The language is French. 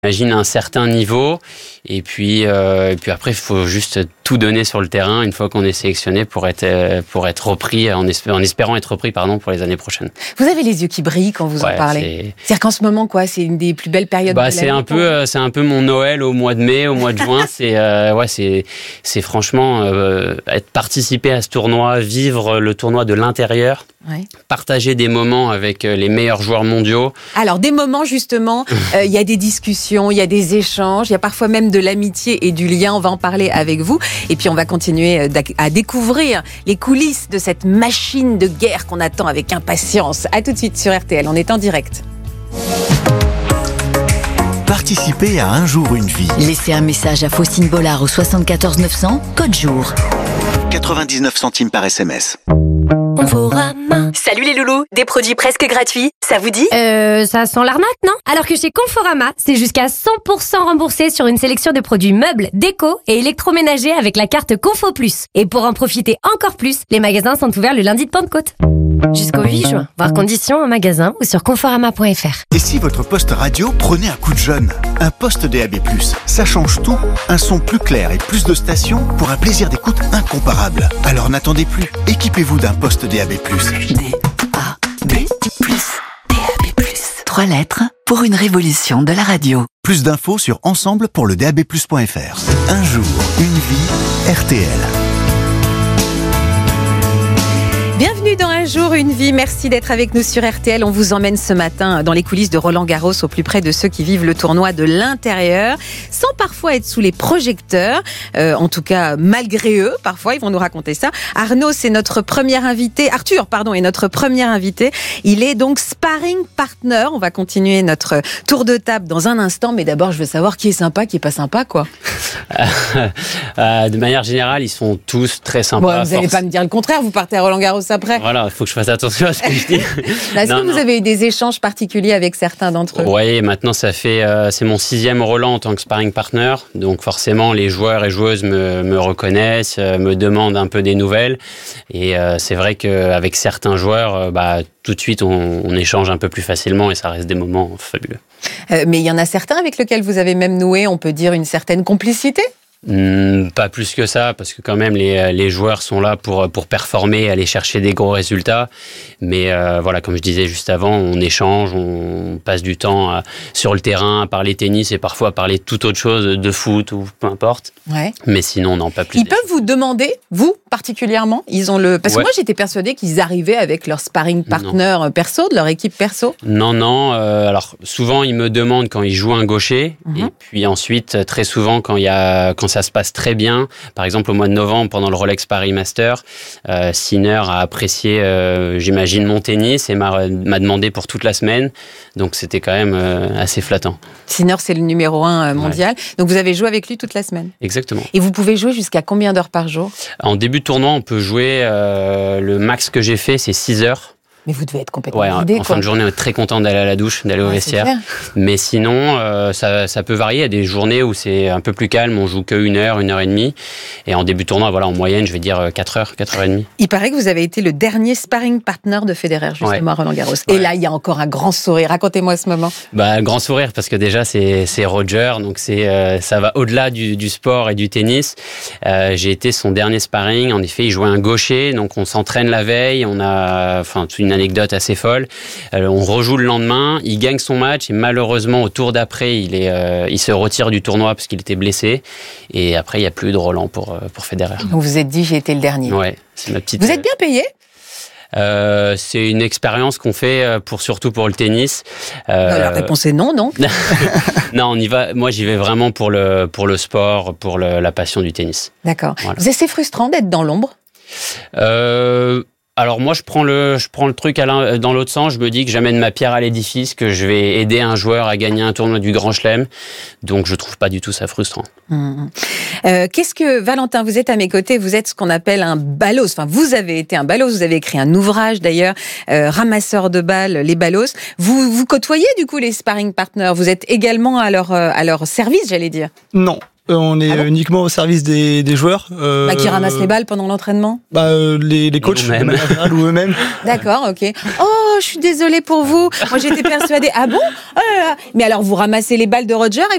Imagine un certain niveau et puis après il faut juste tout donner sur le terrain une fois qu'on est sélectionné pour être repris en espérant être repris pour les années prochaines. Vous avez les yeux qui brillent quand vous en parlez. C'est-à-dire qu'en ce moment c'est une des plus belles périodes de l'année. C'est un peu mon Noël au mois de mai, au mois de juin, c'est franchement participer à ce tournoi, vivre le tournoi de l'intérieur. Ouais. Partager des moments avec les meilleurs joueurs mondiaux. Alors des moments justement, il y a des discussions, il y a des échanges, il y a parfois même de l'amitié et du lien, on va en parler avec vous. Et puis on va continuer à découvrir les coulisses de cette machine de guerre qu'on attend avec impatience. À tout de suite sur RTL, on est en direct. Participez à Un jour, une vie. Laissez un message à Faustine Bollard au 74 900, code jour. 99 centimes par SMS. Conforama. Salut les loulous, des produits presque gratuits, ça vous dit ? Ça sent l'arnaque, non ? Alors que chez Conforama, c'est jusqu'à 100% remboursé sur une sélection de produits meubles, déco et électroménagers avec la carte Confo Plus. Et pour en profiter encore plus, les magasins sont ouverts le lundi de Pentecôte. Jusqu'au 8 juin. Voir conditions en magasin ou sur conforama.fr. Et si votre poste radio prenait un coup de jeune ? Un poste DAB+, ça change tout. Un son plus clair et plus de stations pour un plaisir d'écoute incomparable. Alors n'attendez plus. Équipez-vous d'un poste DAB+. DAB+. 3 lettres pour une révolution de la radio. Plus d'infos sur ensemble pour le DAB+.fr. Un jour, une vie, RTL. Bienvenue dans Un jour, une vie. Merci d'être avec nous sur RTL. On vous emmène ce matin dans les coulisses de Roland-Garros, au plus près de ceux qui vivent le tournoi de l'intérieur, sans parfois être sous les projecteurs. En tout cas, malgré eux, parfois, ils vont nous raconter ça. Arnaud, c'est notre premier invité. Arthur, pardon, est notre premier invité. Il est donc sparring partner. On va continuer notre tour de table dans un instant. Mais d'abord, je veux savoir qui est sympa, qui est pas sympa, quoi. De manière générale, ils sont tous très sympas. Bon, vous n'allez pas me dire le contraire. Vous partez à Roland-Garros après. Voilà, il faut que je fasse attention à ce que je dis. Est-ce que vous avez eu des échanges particuliers avec certains d'entre eux ? Oui, maintenant c'est mon 6e Roland en tant que sparring partner, donc forcément les joueurs et joueuses me reconnaissent, me demandent un peu des nouvelles, et c'est vrai qu'avec certains joueurs, tout de suite on échange un peu plus facilement et ça reste des moments fabuleux. Mais il y en a certains avec lesquels vous avez même noué, on peut dire, une certaine complicité ? Pas plus que ça, parce que quand même les joueurs sont là pour performer, aller chercher des gros résultats. Mais voilà, comme je disais juste avant, on échange, on passe du temps sur le terrain à parler tennis et parfois à parler toute autre chose, de foot ou peu importe. Ouais. Mais sinon, non, pas plus. Ils peuvent vous demander, vous particulièrement, parce que moi j'étais persuadée qu'ils arrivaient avec leur sparring partner perso, de leur équipe perso. Non. Alors souvent ils me demandent quand ils jouent un gaucher, et puis ensuite très souvent quand ça se passe très bien. Par exemple, au mois de novembre, pendant le Rolex Paris Master, Sinner a apprécié, j'imagine, mon tennis et m'a demandé pour toute la semaine. Donc, c'était quand même assez flattant. Sinner, c'est le numéro 1 mondial. Ouais. Donc, vous avez joué avec lui toute la semaine. Exactement. Et vous pouvez jouer jusqu'à combien d'heures par jour ? En début de tournoi, on peut jouer, le max que j'ai fait, c'est 6 heures. Mais vous devez être complètement vidé. En fin de journée, on est très content d'aller à la douche, d'aller au vestiaire. Mais sinon, ça peut varier. Il y a des journées où c'est un peu plus calme, on joue que 1 heure, 1 heure et demie. Et en début de tournoi, en moyenne, je vais dire 4 heures, 4 heures et demie. Il paraît que vous avez été le dernier sparring partner de Federer, justement, à Roland-Garros. Et là, il y a encore un grand sourire. Racontez-moi ce moment. Grand sourire, parce que déjà, c'est Roger. Donc, ça va au-delà du sport et du tennis. J'ai été son dernier sparring. En effet, il jouait un gaucher. Donc, on s'entraîne la veille. On a, une anecdote assez folle. On rejoue le lendemain, il gagne son match et malheureusement au tour d'après, il se retire du tournoi parce qu'il était blessé. Et après, il n'y a plus de Roland pour Federer. Donc vous vous êtes dit, j'ai été le dernier. Ouais, c'est ma petite. Vous êtes bien payé ? C'est une expérience qu'on fait surtout pour le tennis. La réponse est non, donc. Non, on y va. Moi, j'y vais vraiment pour le sport, pour la passion du tennis. D'accord. Voilà. C'est frustrant d'être dans l'ombre ? Alors moi, je prends le truc dans l'autre sens. Je me dis que j'amène ma pierre à l'édifice, que je vais aider un joueur à gagner un tournoi du Grand Chelem. Donc, je trouve pas du tout ça frustrant. Qu'est-ce que, Valentin, vous êtes à mes côtés, vous êtes ce qu'on appelle un ballos. Enfin, vous avez été un ballos, vous avez écrit un ouvrage d'ailleurs, ramasseur de balles, les ballos. Vous côtoyez du coup les sparring partners. Vous êtes également à leur service, j'allais dire. Non. On est uniquement au service des joueurs. Qui ramassent les balles pendant l'entraînement. Les coachs, de manière générale, ou eux-mêmes. D'accord, ok. Oh, je suis désolée pour vous. Moi, j'étais persuadée. Ah bon? Mais alors, vous ramassez les balles de Roger et